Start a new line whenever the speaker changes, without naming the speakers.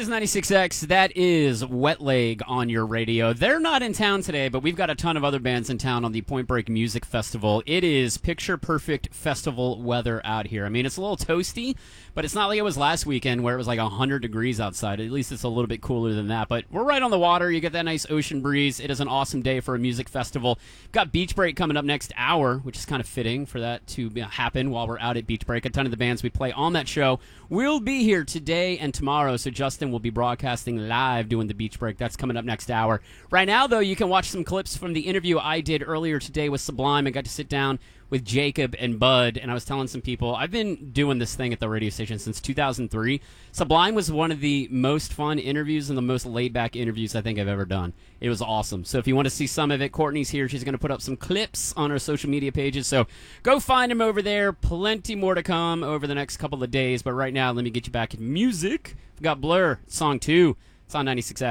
is 96X. That is Wet Leg on your radio. They're not in town today, but we've got a ton of other bands in town on the Point Break Music Festival. It is picture-perfect festival weather out here. I mean, it's a little toasty, but it's not like it was last weekend where it was like 100 degrees outside. At least it's a little bit cooler than that. But we're right on the water. You get that nice ocean breeze. It is an awesome day for a music festival. We've got Beach Break coming up next hour, which is kind of fitting for that to happen while we're out at Beach Break. A ton of the bands we play on that show will be here today and tomorrow, so Justin will be broadcasting live doing the Beach Break. That's coming up next hour. Right now, though, you can watch some clips from the interview I did earlier today with Sublime. I got to sit down with Jacob and Bud, and I was telling some people, I've been doing this thing at the radio station since 2003. Sublime was one of the most fun interviews and the most laid-back interviews I think I've ever done. It was awesome. So if you want to see some of it, Courtney's here. She's going to put up some clips on her social media pages, so go find them over there. Plenty more to come over the next couple of days, but right now, let me get you back in music. We've got Blur, song 2. It's on 96X.